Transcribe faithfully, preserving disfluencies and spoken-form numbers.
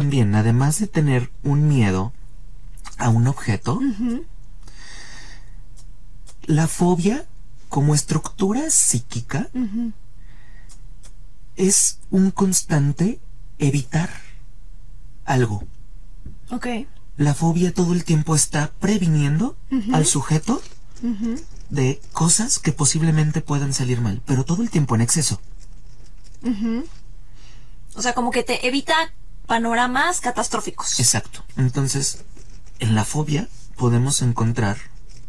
también, además de tener un miedo a un objeto, uh-huh. la fobia, como estructura psíquica, uh-huh. es un constante evitar algo. Ok. La fobia todo el tiempo está previniendo uh-huh. al sujeto uh-huh. de cosas que posiblemente puedan salir mal, pero todo el tiempo en exceso. Uh-huh. O sea, como que te evita panoramas catastróficos. Exacto. Entonces, en la fobia podemos encontrar